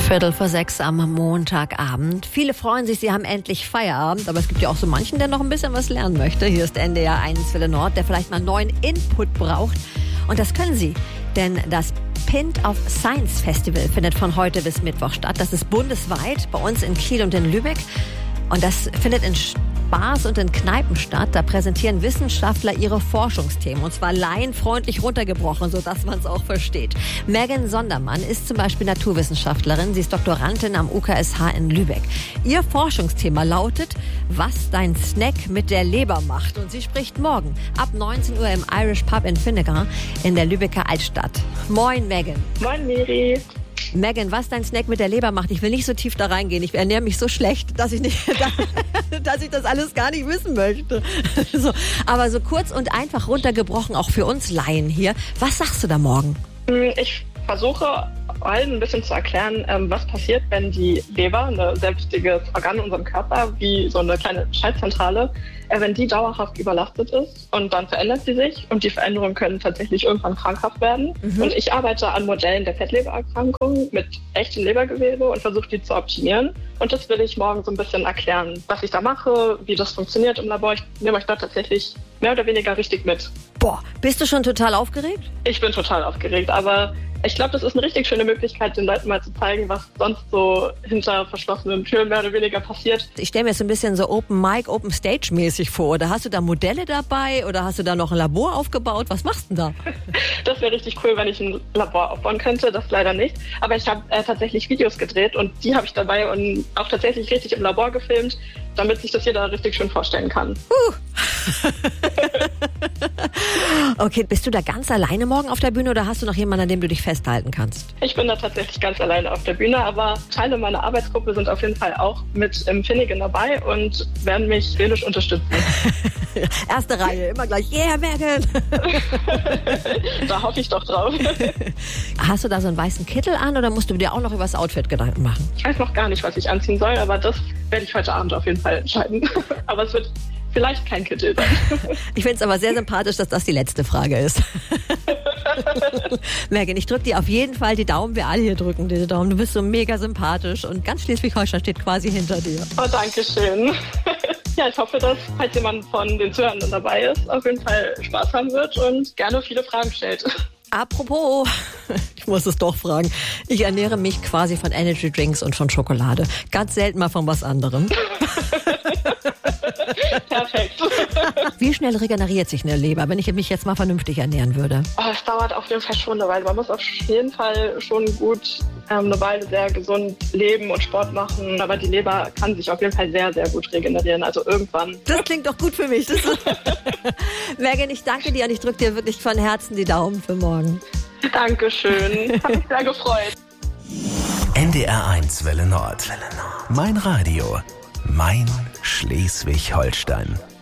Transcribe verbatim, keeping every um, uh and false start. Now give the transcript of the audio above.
Viertel vor sechs am Montagabend. Viele freuen sich, sie haben endlich Feierabend, aber es gibt ja auch so manchen, der noch ein bisschen was lernen möchte. Hier ist N D R eins Welle Nord, der vielleicht mal neuen Input braucht. Und das können Sie, denn das Pint of Science Festival findet von heute bis Mittwoch statt. Das ist bundesweit, bei uns in Kiel und in Lübeck. Und das findet in Bars und in Kneipen statt. Da präsentieren Wissenschaftler ihre Forschungsthemen. Und zwar laienfreundlich runtergebrochen, sodass man es auch versteht. Megan Sondermann ist zum Beispiel Naturwissenschaftlerin. Sie ist Doktorandin am U K S H in Lübeck. Ihr Forschungsthema lautet, was dein Snack mit der Leber macht. Und sie spricht morgen ab neunzehn Uhr im Irish Pub in Finnegar in der Lübecker Altstadt. Moin, Megan. Moin, Miri. Megan, was dein Snack mit der Leber macht, ich will nicht so tief da reingehen. Ich ernähre mich so schlecht, dass ich nicht, dass ich das alles gar nicht wissen möchte. So, aber so kurz und einfach runtergebrochen, auch für uns Laien hier. Was sagst du da morgen? Ich versuche allen ein bisschen zu erklären, was passiert, wenn die Leber, ein sehr wichtiges Organ in unserem Körper, wie so eine kleine Schaltzentrale, wenn die dauerhaft überlastet ist und dann verändert sie sich und die Veränderungen können tatsächlich irgendwann krankhaft werden. Mhm. Und ich arbeite an Modellen der Fettlebererkrankung mit echtem Lebergewebe und versuche die zu optimieren. Und das will ich morgen so ein bisschen erklären, was ich da mache, wie das funktioniert im Labor. Ich nehme euch da tatsächlich mehr oder weniger richtig mit. Boah, bist du schon total aufgeregt? Ich bin total aufgeregt, aber ich glaube, das ist eine richtig schöne Möglichkeit, den Leuten mal zu zeigen, was sonst so hinter verschlossenen Türen mehr oder weniger passiert. Ich stelle mir jetzt ein bisschen so Open Mic, Open Stage mäßig vor. Oder hast du da Modelle dabei oder hast du da noch ein Labor aufgebaut? Was machst du denn da? Das wäre richtig cool, wenn ich ein Labor aufbauen könnte. Das leider nicht. Aber ich habe äh, tatsächlich Videos gedreht und die habe ich dabei und auch tatsächlich richtig im Labor gefilmt, damit sich das jeder richtig schön vorstellen kann. Uh. Okay, bist du da ganz alleine morgen auf der Bühne oder hast du noch jemanden, an dem du dich festhalten kannst? Ich bin da tatsächlich ganz alleine auf der Bühne, aber Teile meiner Arbeitsgruppe sind auf jeden Fall auch mit im Finnigan dabei und werden mich seelisch unterstützen. Erste Reihe, immer gleich, yeah, Megan! Da hoffe ich doch drauf. Hast du da so einen weißen Kittel an oder musst du dir auch noch über das Outfit Gedanken machen? Ich weiß noch gar nicht, was ich anziehen soll, aber das werde ich heute Abend auf jeden Fall entscheiden. Aber es wird vielleicht kein Kittel sein. Ich finde es aber sehr sympathisch, dass das die letzte Frage ist. Megan, ich drücke dir auf jeden Fall die Daumen. Wir alle hier drücken dir die Daumen. Du bist so mega sympathisch und ganz Schleswig-Holstein steht quasi hinter dir. Oh, danke schön. Ja, ich hoffe, dass, falls jemand von den Zuhörern dabei ist, auf jeden Fall Spaß haben wird und gerne viele Fragen stellt. Apropos, ich muss es doch fragen, ich ernähre mich quasi von Energy Drinks und von Schokolade. Ganz selten mal von was anderem. Perfekt. Wie schnell regeneriert sich eine Leber, wenn ich mich jetzt mal vernünftig ernähren würde? Oh, es dauert auf jeden Fall schon eine Weile. Man muss auf jeden Fall schon gut ähm, eine Weile sehr gesund leben und Sport machen. Aber die Leber kann sich auf jeden Fall sehr, sehr gut regenerieren. Also irgendwann. Das klingt doch gut für mich. Das Megan, ich danke dir und ich drücke dir wirklich von Herzen die Daumen für morgen. Dankeschön. Hat mich sehr gefreut. N D R eins Welle Nord. Mein Radio. Mein Schleswig-Holstein.